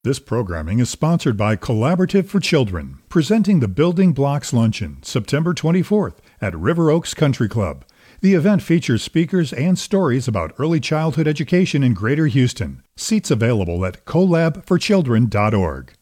This programming is sponsored by Collaborative for Children, presenting the Building Blocks Luncheon, September 24th at River Oaks Country Club. The event features speakers and stories about early childhood education in Greater Houston. Seats available at collabforchildren.org.